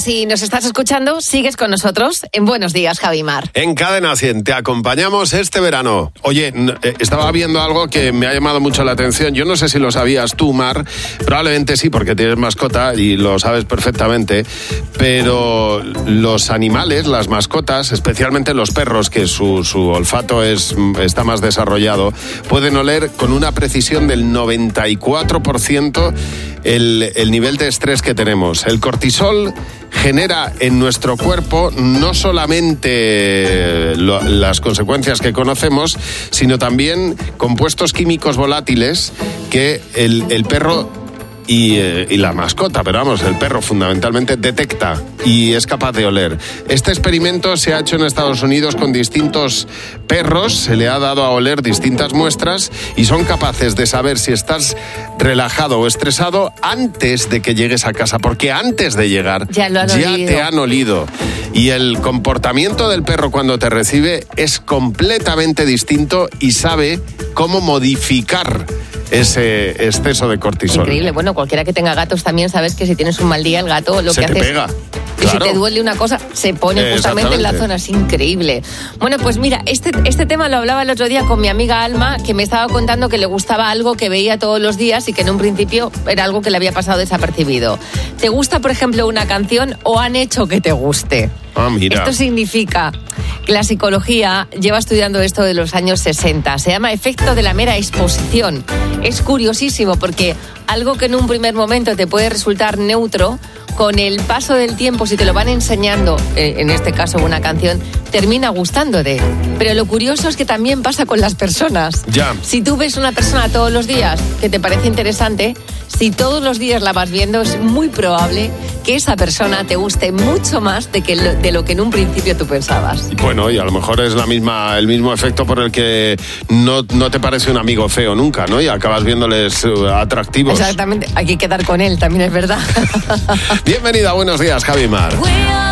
si nos estás escuchando, sigues con nosotros en Buenos Días, Javimar. En Cadena 100 te acompañamos este verano. Oye, estaba viendo algo que me ha llamado mucho la atención. Yo no sé si lo sabías tú, Mar. Probablemente sí, porque tienes mascota y lo sabes perfectamente. Pero los animales, las mascotas, especialmente los perros, que su olfato está más desarrollado, pueden oler con una precisión del 94% el nivel de estrés que tenemos. El cortisol genera en nuestro cuerpo no solamente las consecuencias que conocemos, sino también compuestos químicos volátiles que el perro y la mascota, pero vamos, el perro fundamentalmente detecta y es capaz de oler. Este experimento se ha hecho en Estados Unidos con distintos perros, se le ha dado a oler distintas muestras y son capaces de saber si estás relajado o estresado antes de que llegues a casa, porque antes de llegar ya te han olido. Y el comportamiento del perro cuando te recibe es completamente distinto y sabe cómo modificar ese exceso de cortisol. Increíble. Bueno, cualquiera que tenga gatos también sabes que si tienes un mal día, el gato lo que hace te pega. Y claro, si te duele una cosa, se pone justamente en la zona. Es increíble. Bueno, pues mira, este tema lo hablaba el otro día con mi amiga Alma, que me estaba contando que le gustaba algo que veía todos los días y que en un principio era algo que le había pasado desapercibido. ¿Te gusta, por ejemplo, una canción o han hecho que te guste? Ah, mira. Esto significa que la psicología lleva estudiando esto de los años 60. Se llama efecto de la mera exposición. Es curiosísimo porque algo que en un primer momento te puede resultar neutro, con el paso del tiempo, si te lo van enseñando, en este caso una canción, termina gustándote. Pero lo curioso es que también pasa con las personas. Ya. Si tú ves una persona todos los días que te parece interesante, si todos los días la vas viendo, es muy probable que esa persona te guste mucho más de lo que en un principio tú pensabas. Bueno, y a lo mejor es el mismo efecto por el que no te parece un amigo feo nunca, ¿no? Y acabas viéndoles atractivos. Exactamente, hay que quedar con él, también es verdad. Bienvenida a Buenos Días, Javimar.